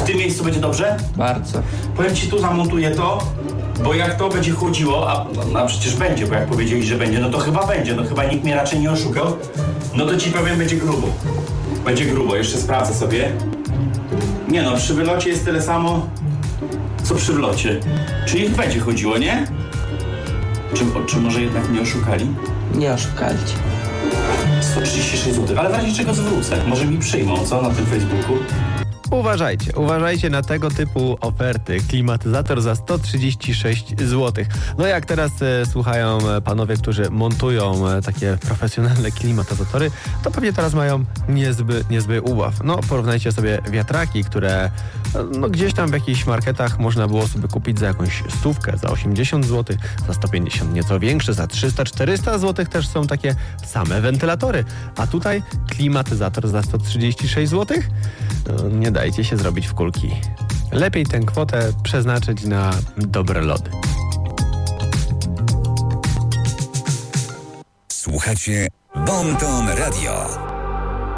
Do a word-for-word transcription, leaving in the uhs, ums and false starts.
tym miejscu będzie dobrze? Bardzo. Powiem ci, tu zamontuję to, bo jak to będzie chodziło, a no, przecież będzie, bo jak powiedzieli, że będzie, no to chyba będzie, no chyba nikt mnie raczej nie oszukał, no to ci powiem, będzie grubo. Będzie grubo, jeszcze sprawdzę sobie. Nie no, przy wylocie jest tyle samo, co przy wlocie. Czyli będzie chodziło, nie? Czy, czy może jednak nie oszukali? Nie oszukali cię. sto trzydzieści sześć złotych, ale w razie czego zwrócę. Może mi przyjmą, co, na tym Facebooku? Uważajcie, uważajcie na tego typu oferty. Klimatyzator za sto trzydzieści sześć złotych. No jak teraz e, słuchają panowie, którzy montują e, takie profesjonalne klimatyzatory, to pewnie teraz mają niezły, niezły ubaw. No porównajcie sobie wiatraki, które no, gdzieś tam w jakichś marketach można było sobie kupić za jakąś stówkę, za osiemdziesiąt złotych, za sto pięćdziesiąt nieco większe, za trzysta czterysta złotych też są takie same wentylatory. A tutaj klimatyzator za sto trzydzieści sześć złotych? No, nie dajcie się zrobić w kulki. Lepiej tę kwotę przeznaczyć na dobre lody. Słuchacie Bon Ton Radio.